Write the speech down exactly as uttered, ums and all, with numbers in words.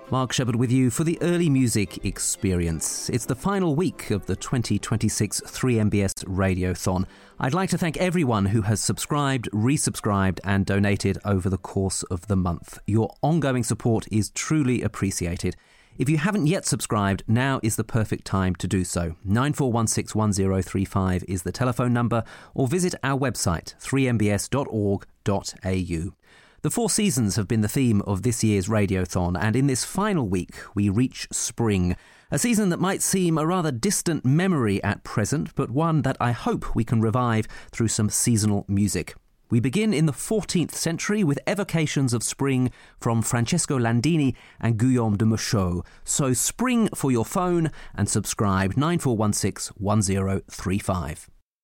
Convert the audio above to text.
Mark Shepherd with you for the Early Music Experience. It's the final week of the twenty twenty-six three M B S Radiothon. I'd like to thank everyone who has subscribed, resubscribed and donated over the course of the month. Your ongoing support is truly appreciated. If you haven't yet subscribed, now is the perfect time to do so. nine four one six one zero three five is the telephone number, or visit our website three m b s dot org dot a u. The Four Seasons have been the theme of this year's Radiothon, and in this final week we reach spring. A season that might seem a rather distant memory at present, but one that I hope we can revive through some seasonal music. We begin in the fourteenth century with evocations of spring from Francesco Landini and Guillaume de Machaut. So spring for your phone and subscribe nine four one six one zero three five.